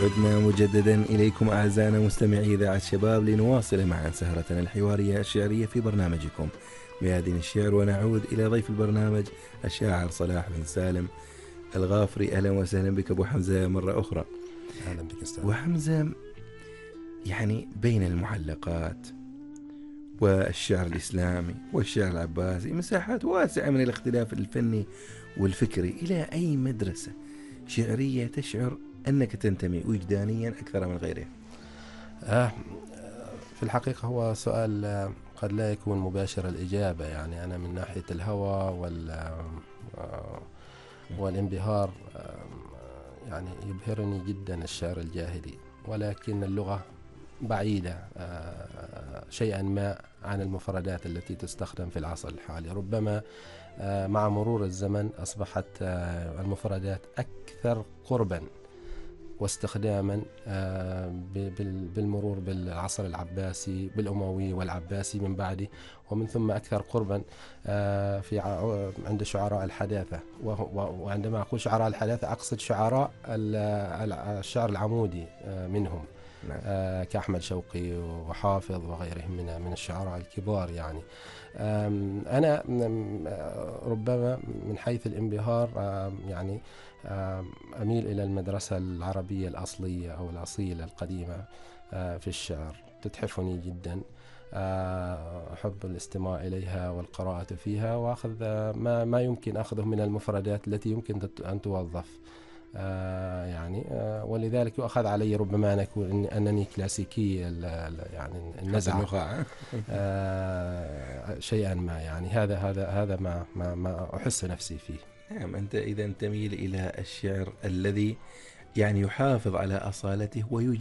عدنا مجددا إليكم أعزائنا مستمعي إذاعة شباب لنواصل معا سهرتنا الحوارية الشعرية في برنامجكم ميادين الشعر، ونعود إلى ضيف البرنامج الشاعر صلاح بن سالم الغافري. أهلا وسهلا بك أبو حمزة مرة أخرى. أهلا بك أستاذ. وحمزة، يعني بين المعلقات والشعر الإسلامي والشعر العباسي مساحات واسعة من الاختلاف الفني والفكري، إلى أي مدرسة شعرية تشعر أنك تنتمي وجدانيا أكثر من غيرها؟ في الحقيقة هو سؤال قد لا يكون مباشر الإجابة. يعني أنا من ناحية الهوى والانبهار يعني يبهرني جدا الشعر الجاهلي، ولكن اللغة بعيدة شيئا ما عن المفردات التي تستخدم في العصر الحالي. ربما مع مرور الزمن أصبحت المفردات أكثر قربا واستخداما بالمرور بالعصر العباسي بالأموي والعباسي من بعده، ومن ثم أكثر قربا عند شعراء الحداثة. وعندما أقول شعراء الحداثة أقصد شعراء الشعر العمودي منهم، كأحمد شوقي وحافظ وغيرهم من الشعراء الكبار. يعني أنا ربما من حيث الانبهار يعني أميل إلى المدرسة العربية الأصلية أو الأصيلة القديمة في الشعر، تتحفني جدا. أحب الاستماع إليها والقراءة فيها، وأخذ ما يمكن أخذه من المفردات التي يمكن أن توظف. يعني ولذلك يؤخذ علي ربما أن أكون أنني كلاسيكي يعني النزعة شيئا ما. يعني هذا ما أحس نفسي فيه. نعم، أنت إذا تميل إلى الشعر الذي يعني يحافظ على أصالته